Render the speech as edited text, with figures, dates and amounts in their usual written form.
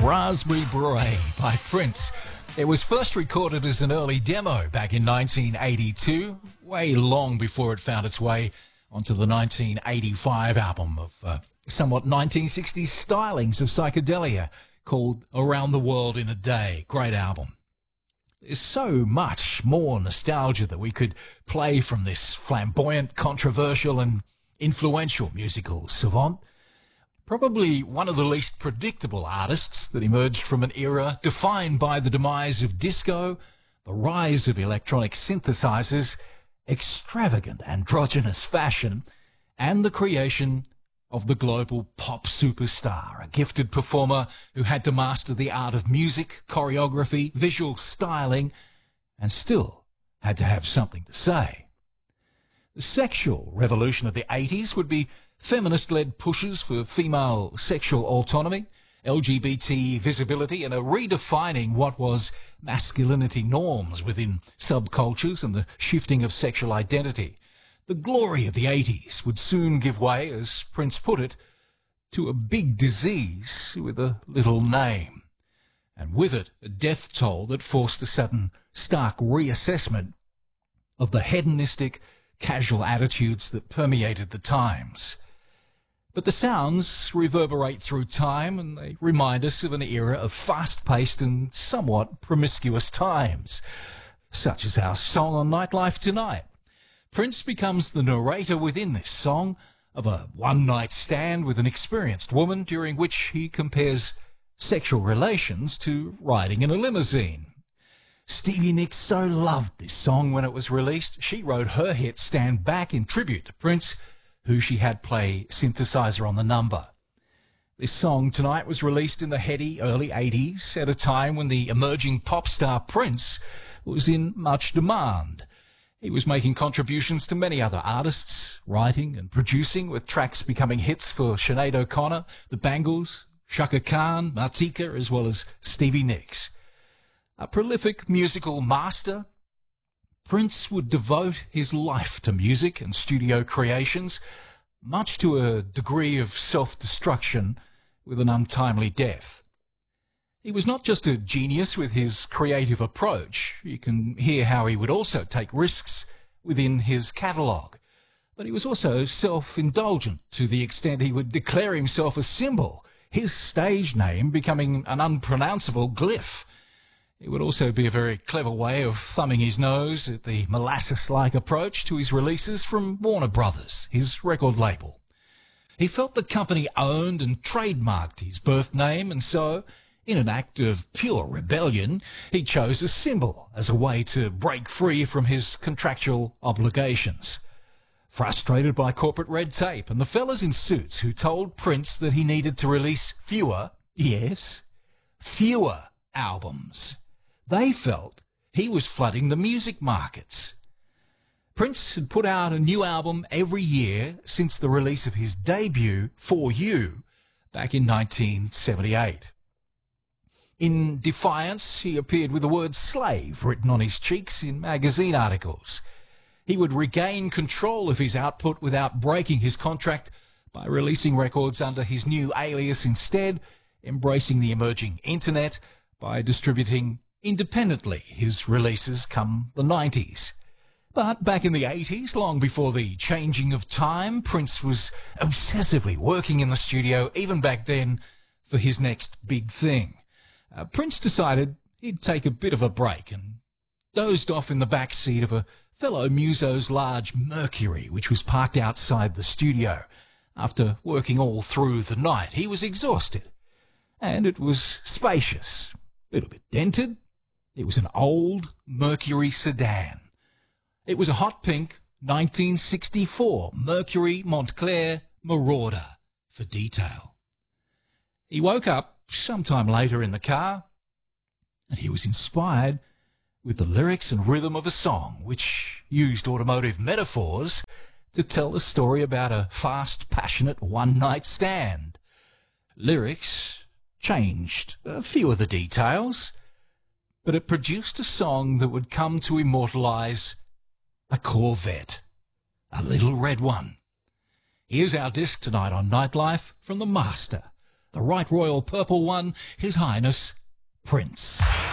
Raspberry Beret by Prince. It was first recorded as an early demo back in 1982, way long before it found its way onto the 1985 album of somewhat 1960s stylings of psychedelia called Around the World in a Day. Great album. There's so much more nostalgia that we could play from this flamboyant, controversial and influential musical savant. Probably one of the least predictable artists that emerged from an era defined by the demise of disco, the rise of electronic synthesizers, extravagant androgynous fashion, and the creation of the global pop superstar, a gifted performer who had to master the art of music, choreography, visual styling, and still had to have something to say. The sexual revolution of the 80s would be feminist-led pushes for female sexual autonomy, LGBT visibility, and a redefining what was masculinity norms within subcultures and the shifting of sexual identity. The glory of the 80s would soon give way, as Prince put it, to a big disease with a little name, and with it a death toll that forced a sudden, stark reassessment of the hedonistic, casual attitudes that permeated the times. But the sounds reverberate through time, and they remind us of an era of fast-paced and somewhat promiscuous times, such as our song on Nightlife tonight. Prince becomes the narrator within this song of a one-night stand with an experienced woman, during which he compares sexual relations to riding in a limousine. Stevie Nicks so loved this song when it was released, she wrote her hit Stand Back in tribute to Prince, who she had play synthesizer on the number. This song tonight was released in the heady early 80s at a time when the emerging pop star Prince was in much demand. He was making contributions to many other artists, writing and producing, with tracks becoming hits for Sinead O'Connor, the Bangles, Chaka Khan, Martika, as well as Stevie Nicks. A prolific musical master, Prince would devote his life to music and studio creations, much to a degree of self-destruction with an untimely death. He was not just a genius with his creative approach. You can hear how he would also take risks within his catalogue. But he was also self-indulgent to the extent he would declare himself a symbol, his stage name becoming an unpronounceable glyph. It would also be a very clever way of thumbing his nose at the molasses-like approach to his releases from Warner Brothers, his record label. He felt the company owned and trademarked his birth name, and so, in an act of pure rebellion, he chose a symbol as a way to break free from his contractual obligations. Frustrated by corporate red tape and the fellas in suits who told Prince that he needed to release fewer, yes, fewer albums, they felt he was flooding the music markets. Prince had put out a new album every year since the release of his debut, For You, back in 1978. In defiance, he appeared with the word slave written on his cheeks in magazine articles. He would regain control of his output without breaking his contract by releasing records under his new alias instead, embracing the emerging internet by distributing independently his releases come the 90s. But back in the 80s, long before the changing of time, Prince was obsessively working in the studio, even back then, for his next big thing. Prince decided he'd take a bit of a break and dozed off in the back seat of a fellow muso's large Mercury, which was parked outside the studio. After working all through the night, he was exhausted, and it was spacious, a little bit dented. It was an old Mercury sedan. It was a hot pink 1964 Mercury Montclair Marauder for detail. He woke up sometime later in the car, and he was inspired with the lyrics and rhythm of a song which used automotive metaphors to tell a story about a fast, passionate one-night stand. Lyrics changed a few of the details, but it produced a song that would come to immortalize a Corvette, a little red one. Here's our disc tonight on Nightlife from the master The Right Royal Purple one, His Highness Prince.